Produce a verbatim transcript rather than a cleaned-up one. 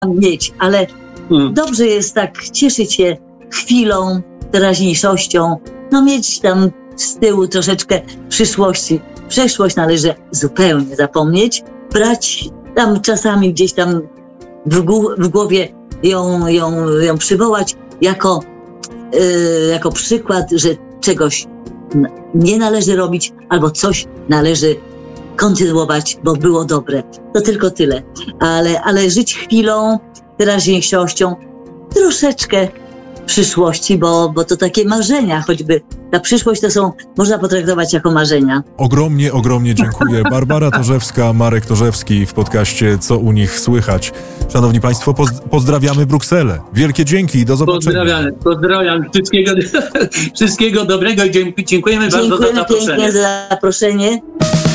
mieć, ale Hmm. dobrze jest tak cieszyć się chwilą, teraźniejszością, no mieć tam z tyłu troszeczkę przyszłości. Przeszłość należy zupełnie zapomnieć, brać tam czasami gdzieś tam w, gł- w głowie ją, ją, ją przywołać jako, yy, jako przykład, że czegoś n- nie należy robić albo coś należy kontynuować, bo było dobre. To tylko tyle. Ale, ale żyć chwilą, teraźniejszością, troszeczkę przyszłości, bo, bo to takie marzenia, choćby ta przyszłość to są, można potraktować jako marzenia. Ogromnie, ogromnie dziękuję. Barbara Torzewska, Marek Torzewski w podcaście Co u nich słychać. Szanowni Państwo, poz- pozdrawiamy Brukselę. Wielkie dzięki i do zobaczenia. Pozdrawiam, pozdrawiam. Wszystkiego, wszystkiego dobrego i dziękujemy, dziękujemy bardzo za Dziękujemy zaproszenie. pięknie za zaproszenie.